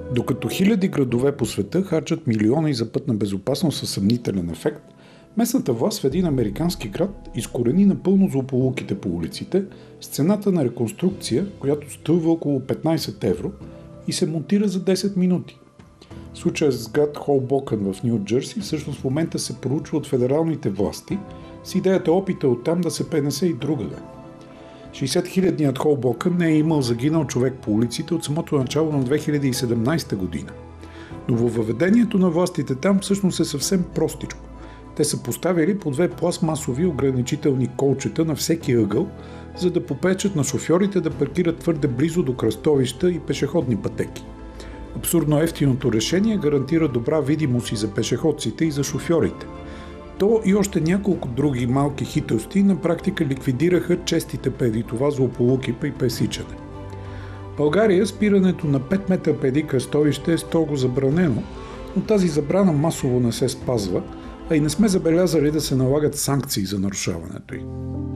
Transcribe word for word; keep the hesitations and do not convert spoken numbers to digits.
Докато хиляди градове по света харчат милиони за пътна безопасност със съмнителен ефект, местната власт в един американски град изкорени напълно злополуките по улиците с цената на реконструкция, която струва около петнайсет евро и се монтира за десет минути. Случаят с град Холбокън в Ню Джърси всъщност в момента се проучва от федералните власти с идеята опита оттам да се пренесе и другаде. шейсетхилядният Холбокън не е имал загинал човек по улиците от самото начало на две хиляди и седемнайсета година. Но във въведението на властите там всъщност е съвсем простичко. Те са поставили по две пластмасови ограничителни колчета на всеки ъгъл, за да попречат на шофьорите да паркират твърде близо до кръстовища и пешеходни пътеки. Абсурдно евтиното решение гарантира добра видимост и за пешеходците, и за шофьорите. То и още няколко други малки хитрости на практика ликвидираха честите преди това злополуки при пресичане. В България спирането на пет метра преди кръстовище е строго забранено, но тази забрана масово не се спазва, а и не сме забелязали да се налагат санкции за нарушаването й.